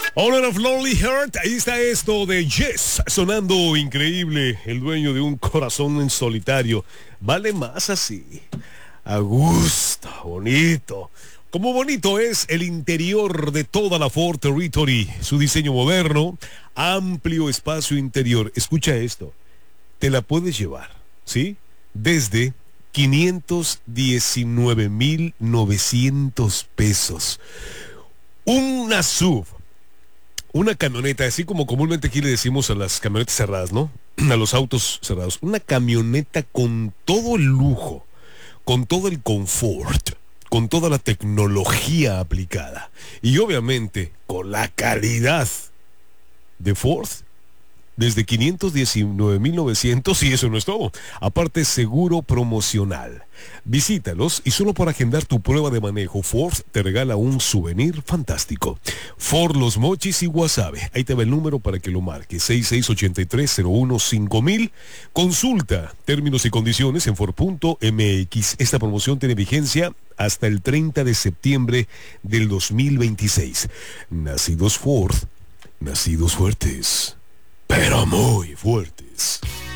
Honor of Lonely Heart, ahí está esto de Yes, sonando increíble, el dueño de un corazón en solitario. Vale más así, a gusto, bonito. Como bonito es el interior de toda la Ford Territory, su diseño moderno, amplio espacio interior. Escucha esto, te la puedes llevar, ¿sí? Desde 519,900 pesos. Una SUV. Una camioneta, así como comúnmente aquí le decimos a las camionetas cerradas, ¿no? A los autos cerrados. Una camioneta con todo el lujo, con todo el confort, con toda la tecnología aplicada. Y obviamente con la calidad de Ford. Desde 519,900 y eso no es todo. Aparte, seguro promocional. Visítalos y solo por agendar tu prueba de manejo, Ford te regala un souvenir fantástico. Ford Los Mochis y Guasave. Ahí te va el número para que lo marques. 6683-015000. Consulta términos y condiciones en Ford.mx. Esta promoción tiene vigencia hasta el 30 de septiembre del 2026. Nacidos Ford, nacidos fuertes. Pero muy fuertes.